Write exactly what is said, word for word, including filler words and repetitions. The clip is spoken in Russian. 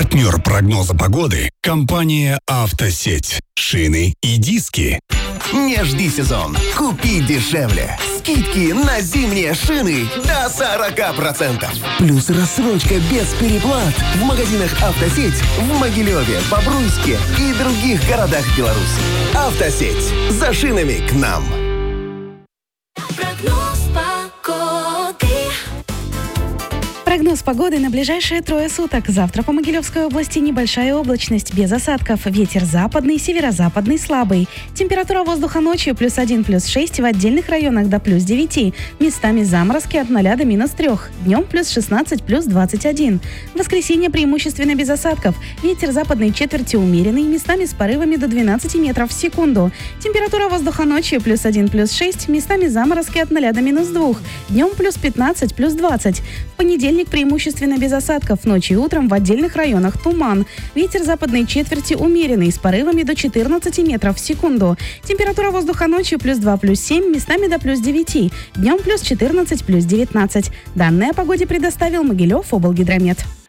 Партнер прогноза погоды – компания «Автосеть». Шины и диски. Не жди сезон. Купи дешевле. Скидки на зимние шины до сорока процентов. Плюс рассрочка без переплат в магазинах «Автосеть» в Могилеве, Бобруйске и других городах Беларуси. «Автосеть». За шинами к нам. Прогноз погоды. Прогноз погоды на ближайшие трое суток. Завтра по Могилевской области небольшая облачность, без осадков. Ветер западный, северо-западный слабый. Температура воздуха ночью плюс один, плюс шесть, в отдельных районах до плюс девяти. Местами заморозки от ноля до минус трех. Днем плюс шестнадцать, плюс двадцать один. В воскресенье преимущественно без осадков. Ветер западной четверти умеренный, местами с порывами до двенадцати метров в секунду. Температура воздуха ночью плюс один, плюс шесть, местами заморозки от ноля до минус двух. Днем плюс пятнадцать, плюс двадцать. В понедельник преимущественно без осадков. Ночью и утром в отдельных районах туман. Ветер западной четверти умеренный, с порывами до четырнадцати метров в секунду. Температура воздуха ночью плюс два, плюс семь, местами до плюс девяти. Днем плюс четырнадцать, плюс девятнадцать. Данные о погоде предоставил Могилев облгидромет.